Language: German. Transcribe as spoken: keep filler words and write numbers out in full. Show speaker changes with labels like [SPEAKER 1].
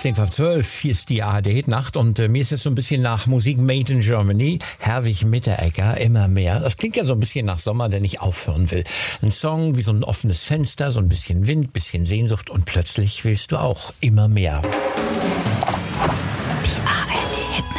[SPEAKER 1] zehn vor zwölf, hier ist die A R D-Nacht und äh, mir ist jetzt so ein bisschen nach Musik Made in Germany. Herwig Mitteregger, immer mehr. Das klingt ja so ein bisschen nach Sommer, der nicht aufhören will. Ein Song wie so ein offenes Fenster, so ein bisschen Wind, bisschen Sehnsucht und plötzlich willst du auch immer mehr.